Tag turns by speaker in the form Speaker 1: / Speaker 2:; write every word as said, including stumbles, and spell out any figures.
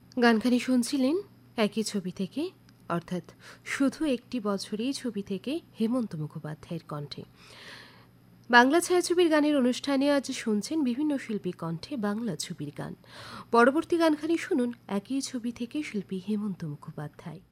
Speaker 1: গানখানি শুনছিলেন একই ছবি থেকে, অর্থাৎ শুধু একটি বছরেই ছবি থেকে হেমন্ত মুখোপাধ্যায়ের কণ্ঠে। বাংলা ছায়াছবির গানের অনুষ্ঠানে আজ শুনছেন বিভিন্ন শিল্পী কণ্ঠে বাংলা ছবির গান। পরবর্তী গানখানি শুনুন একই ছবি থেকে শিল্পী হেমন্ত মুখোপাধ্যায়।